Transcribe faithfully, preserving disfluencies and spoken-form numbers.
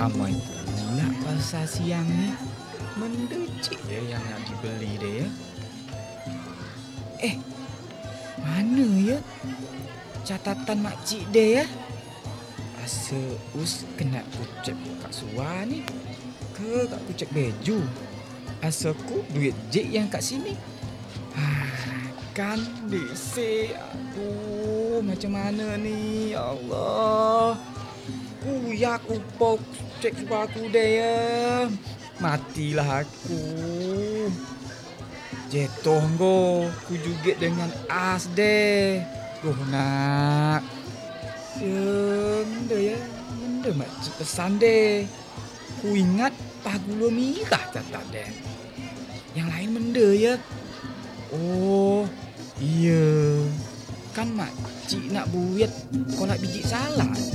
Ramai pula pasar siang ni. Mendecik je yang nak dibeli dia ya. Eh, mana ya catatan makcik dia ya? Asa us kena kucek kat suar ni ke kat kucek baju? Asa ku duit je yang kat sini. Ha, kan disik. Aduh, macam mana ni? Ya Allah. Kuyak upok cek suar aku deh ya. Matilah aku. Jatuh go. Ku juga dengan as deh. Goh nak. Ya, benda ya. Benda makcik pesan deh. Ku ingat pagula mirah catat deh. Yang lain benda ya. Oh, iya. Kan makcik nak buat kolak biji salad.